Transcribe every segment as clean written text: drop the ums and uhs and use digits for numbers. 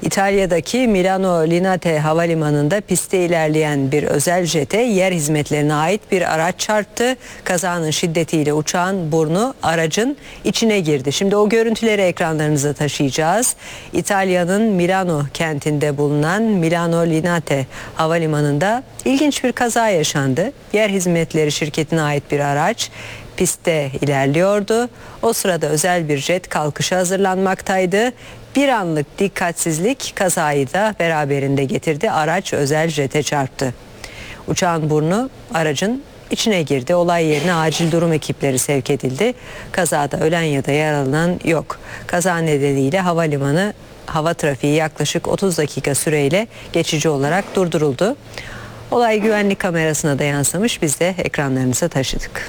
İtalya'daki Milano Linate Havalimanı'nda piste ilerleyen bir özel jete yer hizmetlerine ait bir araç çarptı. Kazanın şiddetiyle uçağın burnu aracın içine girdi. Şimdi o görüntüleri ekranlarınıza taşıyacağız. İtalya'nın Milano kentinde bulunan Milano Linate Havalimanı'nda ilginç bir kaza yaşandı. Yer hizmetleri şirketine ait bir araç pistte ilerliyordu. O sırada özel bir jet kalkışa hazırlanmaktaydı. Bir anlık dikkatsizlik kazayı da beraberinde getirdi. Araç özel jete çarptı. Uçağın burnu aracın içine girdi. Olay yerine acil durum ekipleri sevk edildi. Kazada ölen ya da yaralanan yok. Kaza nedeniyle havalimanı hava trafiği yaklaşık 30 dakika süreyle geçici olarak durduruldu. Olay güvenlik kamerasına da yansımış. Biz de ekranlarınıza taşıdık.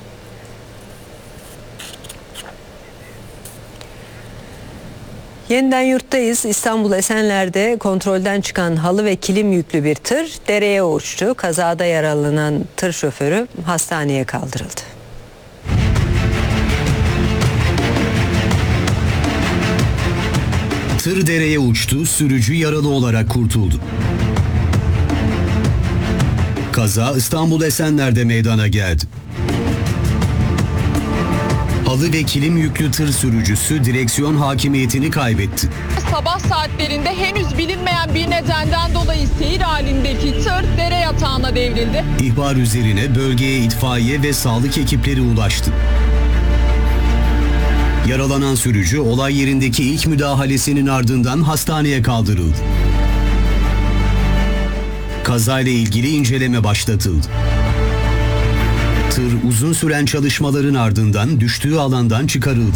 Yeniden yurttayız. İstanbul Esenler'de kontrolden çıkan halı ve kilim yüklü bir tır dereye uçtu. Kazada yaralanan tır şoförü hastaneye kaldırıldı. Tır dereye uçtu, sürücü yaralı olarak kurtuldu. Kaza İstanbul Esenler'de meydana geldi. Halı ve kilim yüklü tır sürücüsü direksiyon hakimiyetini kaybetti. Sabah saatlerinde henüz bilinmeyen bir nedenden dolayı seyir halindeki tır dere yatağına devrildi. İhbar üzerine bölgeye itfaiye ve sağlık ekipleri ulaştı. Yaralanan sürücü olay yerindeki ilk müdahalesinin ardından hastaneye kaldırıldı. Kazayla ilgili inceleme başlatıldı. Tır uzun süren çalışmaların ardından düştüğü alandan çıkarıldı.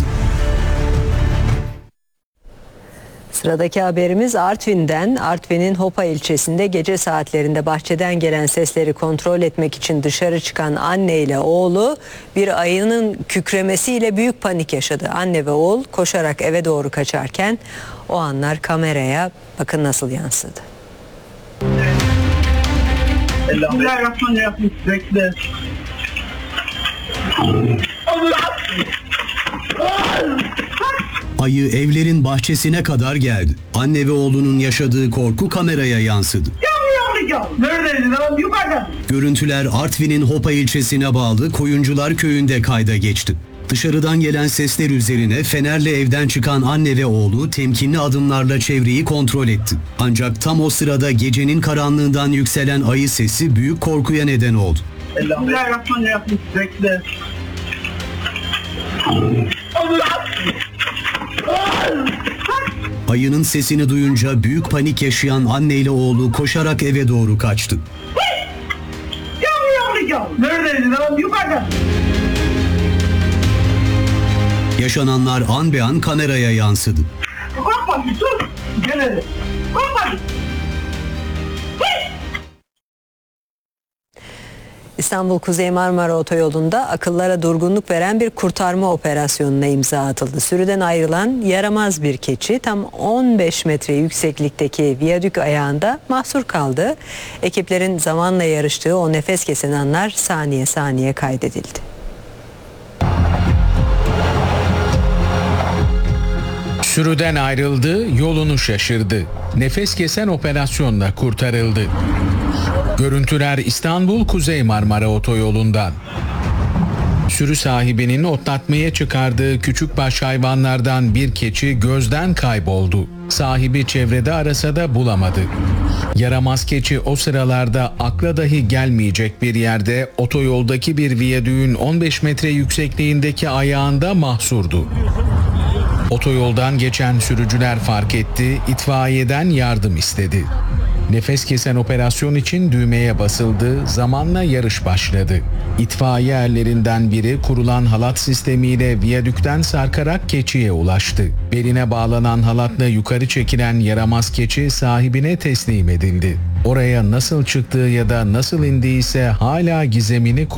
Sıradaki haberimiz Artvin'den. Artvin'in Hopa ilçesinde gece saatlerinde bahçeden gelen sesleri kontrol etmek için dışarı çıkan anne ile oğlu bir ayının kükremesiyle büyük panik yaşadı. Anne ve oğul koşarak eve doğru kaçarken o anlar kameraya bakın nasıl yansıdı. Bismillahirrahmanirrahim. Bekle. Ayı evlerin bahçesine kadar geldi. Anne ve oğlunun yaşadığı korku kameraya yansıdı. Neredeydin lan? Yukarıda. Görüntüler Artvin'in Hopa ilçesine bağlı Koyuncular köyünde kayda geçti. Dışarıdan gelen sesler üzerine fenerle evden çıkan anne ve oğlu temkinli adımlarla çevreyi kontrol etti. Ancak tam o sırada gecenin karanlığından yükselen ayı sesi büyük korkuya neden oldu. Bismillahirrahmanirrahim. Bekle. Ayının sesini duyunca büyük panik yaşayan anne ile oğlu koşarak eve doğru kaçtı. Neredeydin lan? Yukarıda. Yaşananlar an be an kameraya yansıdı. Korkma bir dur. Gel hele. Korkma. İstanbul Kuzey Marmara Otoyolu'nda akıllara durgunluk veren bir kurtarma operasyonuna imza atıldı. Sürüden ayrılan yaramaz bir keçi tam 15 metre yükseklikteki viyadük ayağında mahsur kaldı. Ekiplerin zamanla yarıştığı o nefes kesen anlar saniye saniye kaydedildi. Sürüden ayrıldı, yolunu şaşırdı. Nefes kesen operasyonla kurtarıldı. Görüntüler İstanbul Kuzey Marmara Otoyolu'ndan. Sürü sahibinin otlatmaya çıkardığı küçükbaş hayvanlardan bir keçi gözden kayboldu. Sahibi çevrede arasa da bulamadı. Yaramaz keçi o sıralarda akla dahi gelmeyecek bir yerde otoyoldaki bir viyadüğün 15 metre yüksekliğindeki ayağında mahsurdu. Otoyoldan geçen sürücüler fark etti, itfaiyeden yardım istedi. Nefes kesen operasyon için düğmeye basıldı, zamanla yarış başladı. İtfaiye erlerinden biri kurulan halat sistemiyle viyadükten sarkarak keçiye ulaştı. Beline bağlanan halatla yukarı çekilen yaramaz keçi sahibine teslim edildi. Oraya nasıl çıktığı ya da nasıl indiyse hala gizemini